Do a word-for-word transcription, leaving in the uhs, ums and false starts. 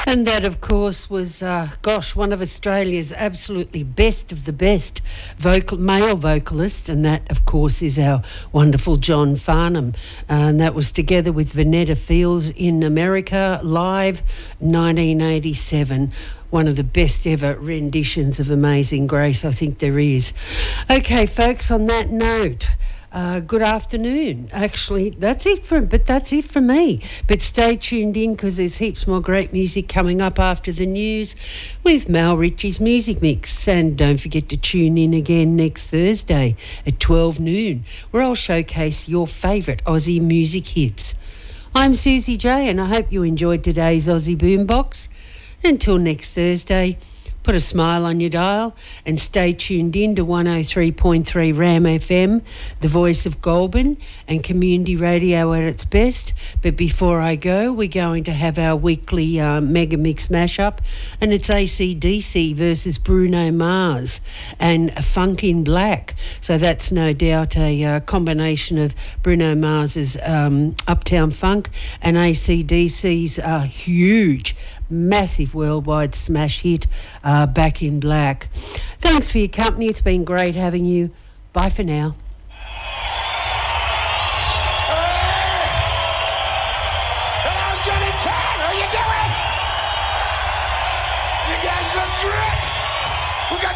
And that, of course, was, uh, gosh, one of Australia's absolutely best of the best vocal male vocalists, and that, of course, is our wonderful John Farnham. Uh, and that was together with Vanetta Fields in America, live, nineteen eighty-seven. One of the best ever renditions of Amazing Grace, I think there is. Okay, folks, on that note, Uh, good afternoon. Actually, that's it for, but that's it for me. But stay tuned in because there's heaps more great music coming up after the news with Mal Ritchie's Music Mix. And don't forget to tune in again next Thursday at twelve noon, where I'll showcase your favourite Aussie music hits. I'm Susie J, and I hope you enjoyed today's Aussie Boombox. Until next Thursday, put a smile on your dial and stay tuned in to one oh three point three Ram F M, the voice of Goulburn, and community radio at its best. But before I go, we're going to have our weekly uh, Mega Mix mashup, and it's A C D C versus Bruno Mars and Funk in Black. So that's no doubt a uh, combination of Bruno Mars's um, Uptown Funk and A C D C's uh, huge massive worldwide smash hit, uh, Back in Black. Thanks for your company. It's been great having you. Bye for now. Hello, Johnny Cash!